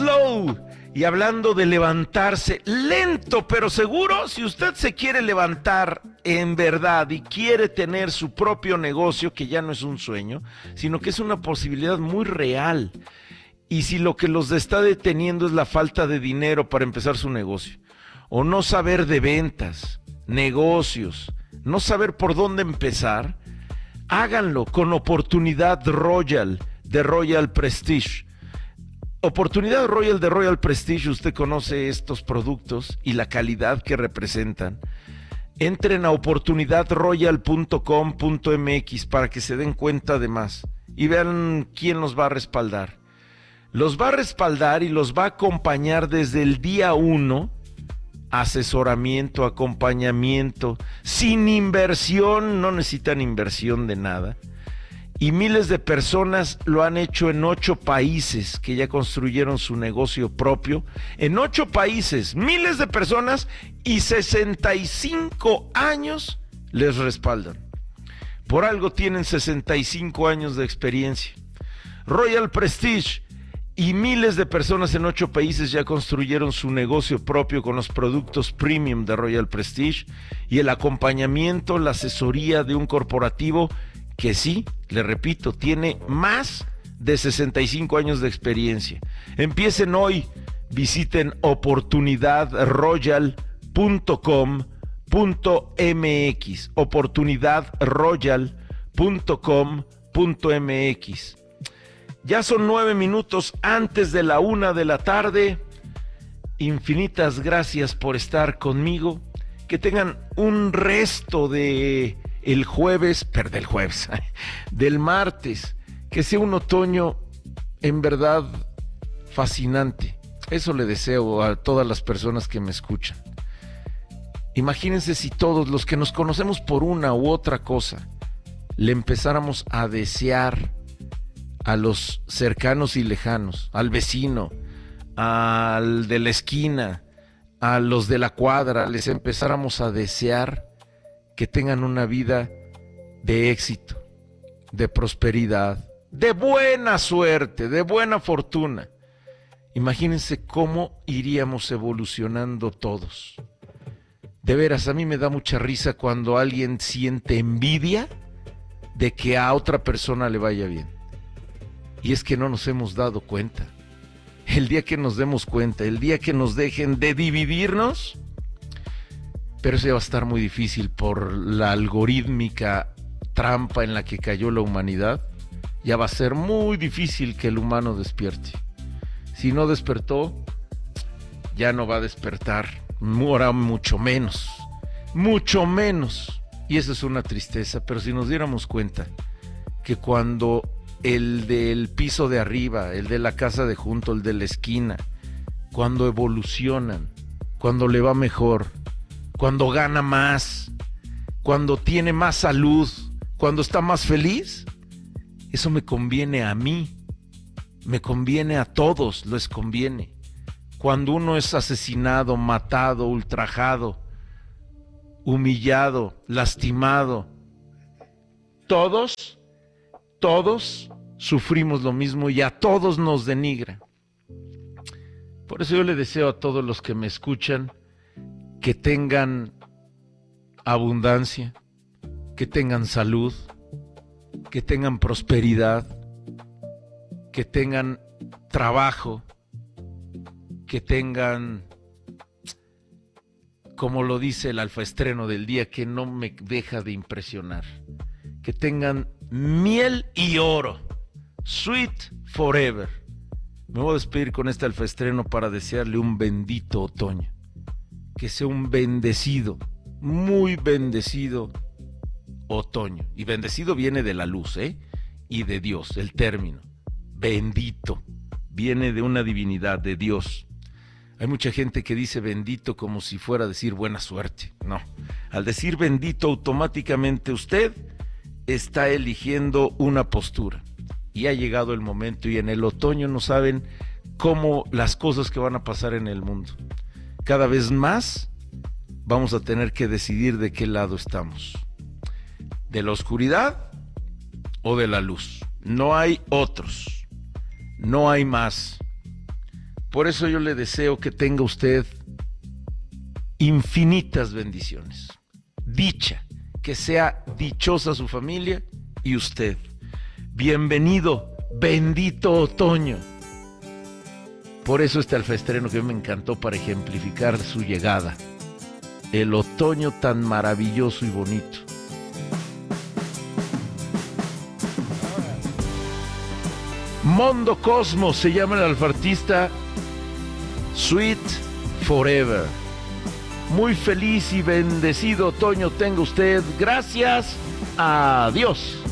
slow. Y hablando de levantarse, lento pero seguro, si usted se quiere levantar en verdad y quiere tener su propio negocio, que ya no es un sueño, sino que es una posibilidad muy real. Y si lo que los está deteniendo es la falta de dinero para empezar su negocio, o no saber de ventas, negocios, no saber por dónde empezar, háganlo con Oportunidad Royal de Royal Prestige. Oportunidad Royal de Royal Prestige, usted conoce estos productos y la calidad que representan. Entren a oportunidadroyal.com.mx para que se den cuenta de más y vean quién los va a respaldar. Los va a respaldar y los va a acompañar desde el día 1, asesoramiento, acompañamiento, sin inversión, no necesitan inversión de nada. Y miles de personas lo han hecho en 8 países que ya construyeron su negocio propio. En 8 países, miles de personas y 65 años les respaldan. Por algo tienen 65 años de experiencia. Royal Prestige y miles de personas en 8 países ya construyeron su negocio propio con los productos premium de Royal Prestige y el acompañamiento, la asesoría de un corporativo que sí, le repito, tiene más de 65 años de experiencia. Empiecen hoy, visiten oportunidadroyal.com.mx, oportunidadroyal.com.mx. Ya son 9 minutos antes de la 1 de la tarde. Infinitas gracias por estar conmigo. Que tengan un resto de del martes, que sea un otoño en verdad fascinante. Eso le deseo a todas las personas que me escuchan. Imagínense si todos los que nos conocemos por una u otra cosa le empezáramos a desear a los cercanos y lejanos, al vecino, al de la esquina, a los de la cuadra, les empezáramos a desear que tengan una vida de éxito, de prosperidad, de buena suerte, de buena fortuna. Imagínense cómo iríamos evolucionando todos. De veras, a mí me da mucha risa cuando alguien siente envidia de que a otra persona le vaya bien. Y es que no nos hemos dado cuenta. El día que nos demos cuenta, el día que nos dejen de dividirnos, pero eso ya va a estar muy difícil por la algorítmica trampa en la que cayó la humanidad. Ya va a ser muy difícil que el humano despierte. Si no despertó, ya no va a despertar. Ahora mucho menos. Y eso es una tristeza. Pero si nos diéramos cuenta que cuando el del piso de arriba, el de la casa de junto, el de la esquina, cuando evolucionan, cuando le va mejor, cuando gana más, cuando tiene más salud, cuando está más feliz, eso me conviene a mí, me conviene a todos, les conviene. Cuando uno es asesinado, matado, ultrajado, humillado, lastimado, todos sufrimos lo mismo y a todos nos denigra. Por eso yo le deseo a todos los que me escuchan que tengan abundancia, que tengan salud, que tengan prosperidad, que tengan trabajo, que tengan, como lo dice el alfaestreno del día, que no me deja de impresionar, que tengan miel y oro, sweet forever. Me voy a despedir con este alfaestreno para desearle un bendito otoño. Que sea un bendecido, muy bendecido otoño. Y bendecido viene de la luz, y de Dios, el término. Bendito viene de una divinidad, de Dios. Hay mucha gente que dice bendito como si fuera a decir buena suerte. No, al decir bendito automáticamente usted está eligiendo una postura. Y ha llegado el momento, y en el otoño no saben cómo las cosas que van a pasar en el mundo. Cada vez más vamos a tener que decidir de qué lado estamos. ¿De la oscuridad o de la luz? No hay otros, no hay más. Por eso yo le deseo que tenga usted infinitas bendiciones, dicha, que sea dichosa su familia y usted. Bienvenido, bendito otoño. Por eso este alfaestreno que me encantó para ejemplificar su llegada. El otoño tan maravilloso y bonito. Mondo Cosmos se llama el alfartista. Sweet Forever. Muy feliz y bendecido otoño tenga usted. Gracias. Adiós.